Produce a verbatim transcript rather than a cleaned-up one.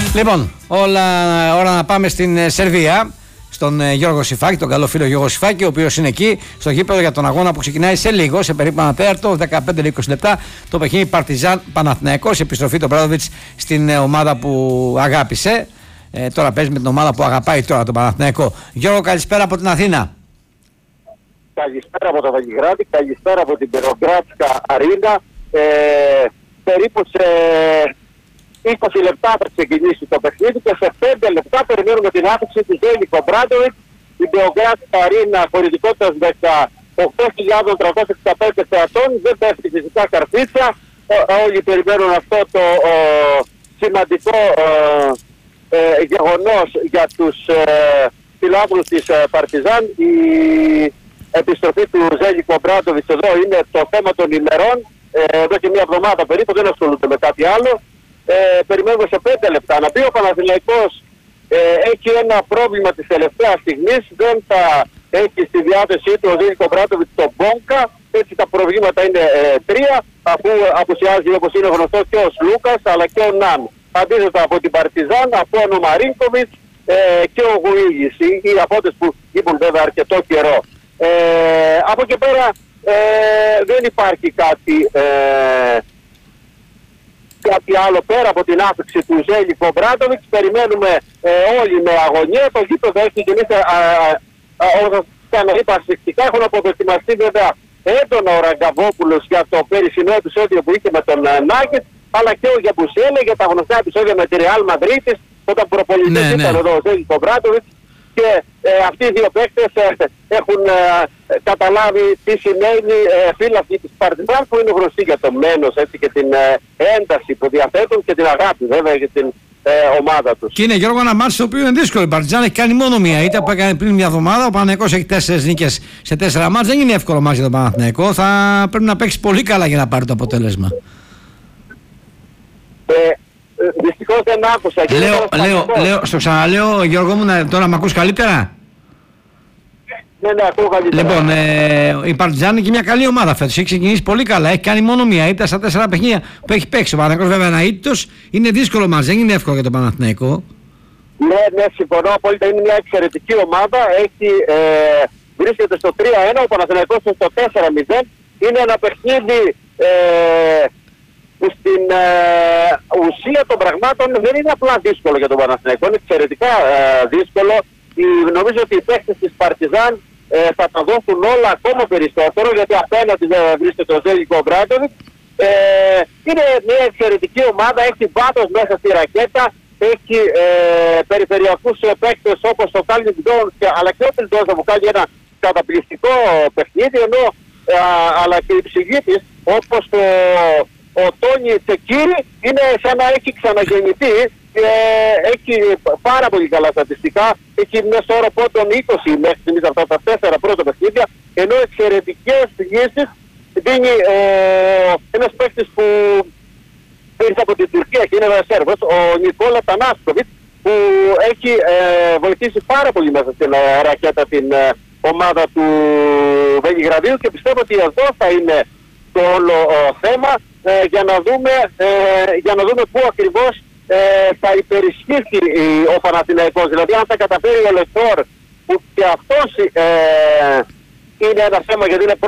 Λοιπόν, όλα, ώρα να πάμε στην Σερβία, στον Γιώργο Σιφάκη, τον καλό φίλο Γιώργο Σιφάκη, ο οποίος είναι εκεί στο γήπεδο για τον αγώνα που ξεκινάει σε λίγο, σε περίπου ένα τέταρτο, δεκαπέντε με είκοσι λεπτά, το παιχνίδι Παρτιζάν Παναθηναϊκός, επιστροφή του Μπράντοβιτς στην ομάδα που αγάπησε. Ε, τώρα παίζει με την ομάδα που αγαπάει τώρα, τον Παναθηναϊκό. Γιώργο, καλησπέρα από την Αθήνα. Καλησπέρα από το Βελιγράδι, καλησπέρα από την Πυρογράφικα Αρίνα. Ε, περίπου σε είκοσι λεπτά θα ξεκινήσει το παιχνίδι και σε πέντε λεπτά περιμένουμε την άφηξη του Ζέλικο Μπράντοβιτς. Η Πυρογράφικα Αρίνα χωρητικότητας δεκαοκτώ χιλιάδες τριακόσιες εξήντα πέντε θεατών, δεν πέφτει φυσικά καρφίτσα. Όλοι περιμένουν αυτό το ο, σημαντικό ο, ε, γεγονός για τους ε, φιλάθλους της ε, Παρτιζάν. Η επιστροφή του Ζέλικο Μπράντοβιτς εδώ είναι το θέμα των ημερών. Ε, εδώ και μια εβδομάδα περίπου, δεν ασχολούνται με κάτι άλλο. Ε, περιμένουμε σε πέντε λεπτά. Να πει ο Παναθηναϊκός ε, έχει ένα πρόβλημα της τελευταίας στιγμής. Δεν θα έχει στη διάθεσή του ο Ζέλικο Μπράντοβιτς τον Μπόγκα. Έτσι τα προβλήματα είναι ε, τρία, αφού απουσιάζει, όπως είναι γνωστό, και ο Σλούκας αλλά και ο Ναν. Αντίθετα από την Παρτιζάν, από ο Μαρίνκοβιτς ε, και ο Γουίγης, οι, οι απότες που λείπουν βέβαια αρκετό καιρό. Ε, από εκεί πέρα ε, δεν υπάρχει κάτι, ε, κάτι άλλο πέρα από την άφηξη του Ζέλικο Μπράντοβιτς. Περιμένουμε ε, όλοι με αγωνία. Το γήπεδο έχει γεννήσει, όπως ξαναείπα, ασφυκτικά. Έχουν αποδοκιμαστεί βέβαια έντονα ο Ραγκαβόπουλος για το περσινό επεισόδιο που είχε με τον Νάγκετ, αλλά και ο Γιαμπουσέλε για τα γνωστά επεισόδια με τη Ρεάλ Μαδρίτης, όταν προπονητής ναι, ήταν ναι. εδώ ο Ζέλικο Μπράντοβιτς. Και ε, αυτοί οι δύο παίκτες ε, έχουν ε, καταλάβει τι σημαίνει ε, φύλαθλοι της Παρτιζάν, που είναι γνωστοί για το μένος, έτσι, και την ε, ένταση που διαθέτουν και την αγάπη βέβαια για την ε, ομάδα τους. Και είναι, Γιώργο, ένα μάτι το οποίο είναι δύσκολο. Η Παρτιζάν έχει κάνει μόνο μία ήττα που έκανε πριν μια εβδομάδα. Ο Παναθηναϊκός έχει τέσσερις νίκες σε τέσσερα μάτς. Δεν είναι εύκολο μάτι για τον Παναθηναϊκό. Θα πρέπει να παίξει πολύ καλά για να πάρει το αποτέλεσμα. Ε, Δυστυχώς δεν άκουσα. Λέω, λέω, λέω, στο ξαναλέω, Γιώργο μου, να, τώρα με ακούς καλύτερα. Ναι, ναι, ακούω καλύτερα. Λοιπόν, ε, η Παρτιζάν είναι και μια καλή ομάδα φέτος. Έχει ξεκινήσει πολύ καλά. Έχει κάνει μόνο μία ήττα στα τέσσερα παιχνίδια που έχει παίξει. Ο Παναθηναϊκός βέβαια ένα ήττος. Είναι δύσκολο μας, δεν είναι εύκολο για τον Παναθηναϊκό. Ναι, ναι, συμφωνώ απόλυτα. Είναι μια εξαιρετική ομάδα. Έχει, ε, βρίσκεται στο τρία ένα, ο Παναθηναϊκός στο τέσσερα μηδέν. Είναι ένα παιχνίδι ε, που στην ε, ουσία των πραγμάτων δεν είναι απλά δύσκολο για τον Παναθηναϊκό, είναι εξαιρετικά ε, δύσκολο. Η, νομίζω ότι οι παίκτες της Παρτιζάν ε, θα τα δώσουν όλα ακόμα περισσότερο, γιατί απέναντι δεν βρίσκεται ο Ζέλικο Μπράντοβιτς. Ε, είναι μια εξαιρετική ομάδα, έχει βάθος μέσα στη ρακέτα, έχει ε, περιφερειακούς παίκτες όπως ο Κάλιν Ντόνς αλλά και ο Τιλντόζα που κάνει ένα καταπληκτικό παιχνίδι, ενώ ε, αλλά και η ψυχή της όπως το ο Τόνι Τσεκίρι είναι σαν να έχει ξαναγεννηθεί και έχει πάρα πολύ καλά στατιστικά. Έχει μέσω όρο πόντων είκοσι μέχρι στιγμής αυτά τα τέσσερα πρώτα παιχνίδια, ενώ εξαιρετικές λύσεις δίνει ε, ένας παίκτης που ήρθε από την Τουρκία και είναι ένας Σέρβος, ο Νικόλα Τανάσκοβιτς, που έχει ε, βοηθήσει πάρα πολύ μέσα στην ε, ρακέτα την ε, ομάδα του Βελιγραδίου, και πιστεύω ότι εδώ θα είναι το όλο ε, θέμα. Ε, για, να δούμε, ε, για να δούμε πού ακριβώς ε, θα υπερισχύσει ο Παναθηναϊκός. Δηλαδή αν θα καταφέρει ο Λεφόρ, που και αυτός ε, είναι ένα θέμα γιατί είναι